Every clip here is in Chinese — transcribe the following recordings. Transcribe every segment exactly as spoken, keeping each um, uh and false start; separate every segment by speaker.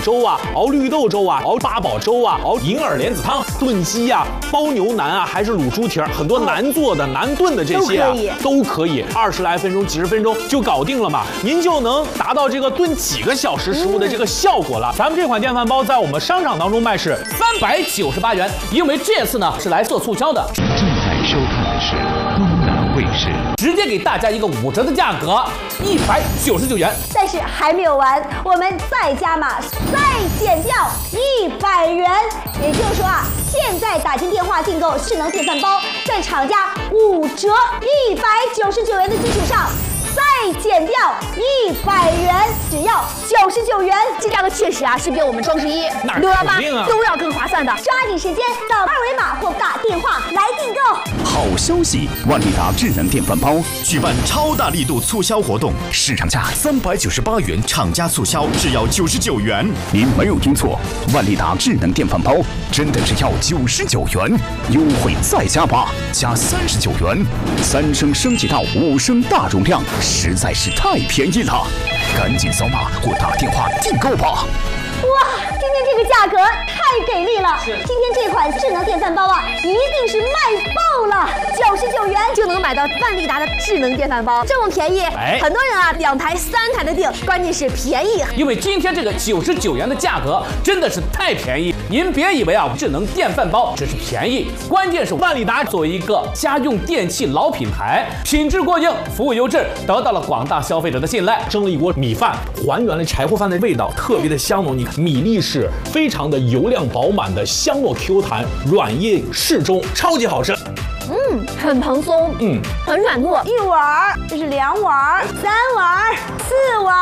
Speaker 1: 粥啊，熬绿豆粥啊，熬八宝粥啊，熬银耳莲子汤，炖鸡啊，包牛腩啊，还是卤猪蹄儿，很多难做的、难炖的这些啊，都可以，二十来分钟、几十分钟就搞定了嘛，您就能达到这个炖几个小时食物的这个效果了。咱们这款电饭煲在我们商场当中卖是
Speaker 2: 三百九十八元，因为这次呢是来做促销的。
Speaker 3: 正在收看的是东南卫视，
Speaker 2: 直接给大家一个五折的价格，一百九十九元。
Speaker 4: 但是还没有完，我们再加码，再减掉一百元。也就是说啊，现在打进电话订购智能电饭煲，在厂家五折一百九十九元的基础上，再减掉一百元，只要九十九元。
Speaker 5: 这价格确实啊，是比我们双十一、六幺八都要更划算的。
Speaker 4: 抓紧时间扫二维码或打电话来订购。
Speaker 6: 好消息！万利达智能电饭煲举办超大力度促销活动，市场价三百九十八元，厂家促销只要九十九元。您没有听错，万利达智能电饭煲真的只要九十九元，优惠再加八，加三十九元，三升升级到五升大容量，实在是太便宜了，赶紧扫码或打电话订购吧。
Speaker 4: 哇，今天这个价格太给力了！今天这款智能电饭煲啊，一定是卖爆了，九十九元
Speaker 5: 就能买到万利达的智能电饭煲，这么便宜，
Speaker 2: 哎、
Speaker 5: 很多人啊两台、三台的订，关键是便宜。
Speaker 2: 因为今天这个九十九元的价格真的是太便宜，您别以为啊智能电饭煲只是便宜，关键是万利达作为一个家用电器老品牌，品质过硬，服务优质，得到了广大消费者的信赖。
Speaker 1: 蒸了一锅米饭，还原了柴火饭的味道，特别的香浓。你看米粒是非常的油亮饱满的，香糯 Q 弹，软硬适中，超级好吃。
Speaker 5: 嗯，很蓬松，
Speaker 1: 嗯，
Speaker 5: 很软糯。
Speaker 4: 一碗，这是两碗、三碗、四碗，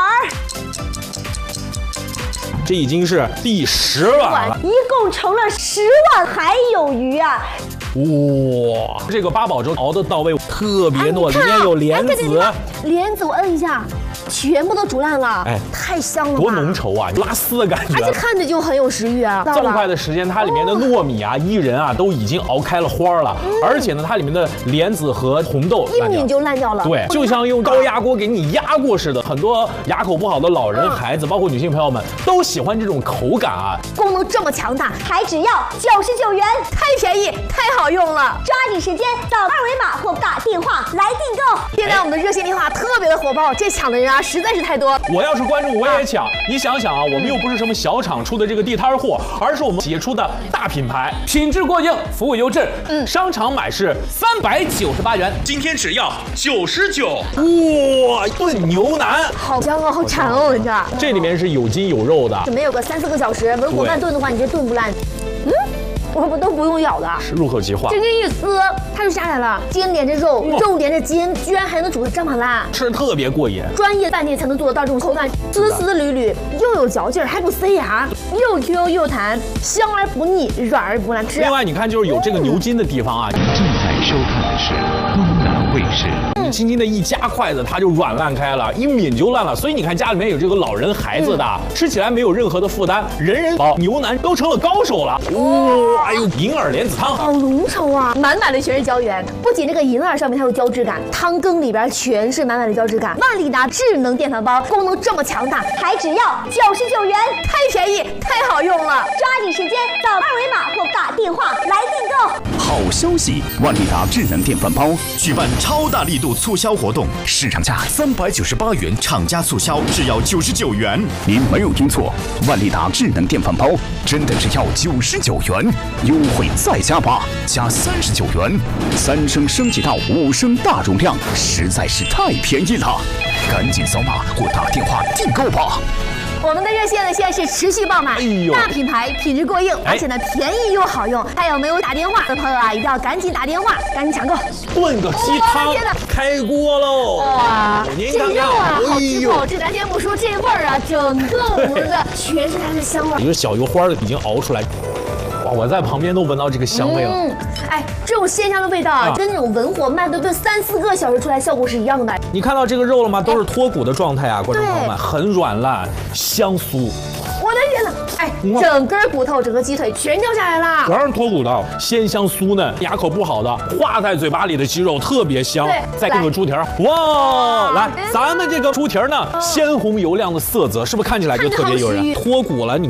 Speaker 1: 这已经是第十碗了，
Speaker 4: 一共盛了十碗，还有余啊！
Speaker 1: 哇，这个八宝粥熬得到位，特别糯，里面有莲子，
Speaker 5: 莲子我摁一下。全部都煮烂了，
Speaker 1: 哎，
Speaker 5: 太香了吧，
Speaker 1: 多浓稠啊，拉丝的感觉，
Speaker 5: 而且看着就很有食欲啊。
Speaker 1: 这么快的时间，它里面的糯米啊、薏仁啊都已经熬开了花了，嗯、而且呢，它里面的莲子和红豆
Speaker 5: 一抿就烂掉了，
Speaker 1: 对，就像用高压锅给你压过似的。很多牙口不好的老人、孩子，包括女性朋友们都喜欢这种口感啊。
Speaker 5: 功能这么强大，
Speaker 4: 还只要九十九元，
Speaker 5: 太便宜，太好用了。
Speaker 4: 抓紧时间扫二维码或打电话来订购。
Speaker 5: 现在我们的热线电话特别的火爆，这抢的人啊实在是太多。
Speaker 1: 我要是观众我也抢，你想想啊，我们又不是什么小厂出的这个地摊货，而是我们企业出的大品牌，
Speaker 2: 品质过硬，服务优质。
Speaker 5: 嗯，
Speaker 1: 商场买是
Speaker 2: 三百九十八元，
Speaker 1: 今天只要九十九。哇，炖牛腩，
Speaker 5: 好香啊，好馋哦，人家。
Speaker 1: 这里面是有筋有肉的，
Speaker 5: 准备有个三四个小时，如果慢炖的话，你这炖不烂。嗯。我们都不用咬的，
Speaker 1: 入口即化，
Speaker 5: 轻轻一撕，它就下来了。筋连着肉，肉连着筋，居然还能煮得这么烂，
Speaker 1: 吃得特别过瘾。
Speaker 5: 专业饭店才能做得到这种口感，丝丝缕缕，又有嚼劲儿，还不塞牙，又 Q 又弹，香而不腻，软而不难吃。
Speaker 1: 另外，你看，就是有这个牛筋的地方啊。
Speaker 3: 正在收看的是东南卫视。
Speaker 1: 你轻轻的一夹筷子，它就软烂开了，一抿就烂了。所以你看，家里面有这个老人孩子的，嗯、吃起来没有任何的负担，人人饱。牛腩都成了高手了。哇，哎呦，银耳莲子汤
Speaker 5: 好浓稠啊，满满的全是胶原。不仅这个银耳上面它有胶质感，汤羹里边全是满满的胶质感。万利达智能电饭煲功能这么强大，
Speaker 4: 还只要九十九元，
Speaker 5: 太便宜，太好用了。
Speaker 4: 抓紧时间扫二维码或打电话来订购。
Speaker 6: 好消息！万利达智能电饭煲举办超大力度促销活动，市场价三百九十八元，厂家促销只要九十九元。您没有听错，万利达智能电饭煲真的只要九十九元，优惠再加八，加三十九元，三升升级到五升大容量，实在是太便宜了，赶紧扫码或打电话订购吧。
Speaker 5: 我们的热线呢现在是持续爆满，哎、大品牌，品质过硬，而且呢便宜又好用。还有没有打电话的朋友啊，一定要赶紧打电话，赶紧抢购。
Speaker 1: 炖个鸡汤，开锅喽！
Speaker 5: 哇，
Speaker 1: 您
Speaker 5: 这肉啊，好吃
Speaker 1: 哦！
Speaker 5: 这咱先不说这味儿啊，整个屋子全是它的香味。
Speaker 1: 一个小油花已经熬出来。哇！我在旁边都闻到这个香味了。
Speaker 5: 嗯，哎，这种鲜香的味道啊，跟那种文火慢炖炖三四个小时出来效果是一样的。
Speaker 1: 你看到这个肉了吗？都是脱骨的状态啊，观众朋友们，很软烂，香酥。
Speaker 5: 我的天哪！哎，整根骨头、整个鸡腿全掉下来了，
Speaker 1: 全是脱骨的，鲜香酥嫩，牙口不好的化在嘴巴里的鸡肉特别香。再炖个猪蹄儿，哇！来，咱们这个猪蹄儿呢，鲜红油亮的色泽，是不是看起来就特别诱人？脱骨了，你。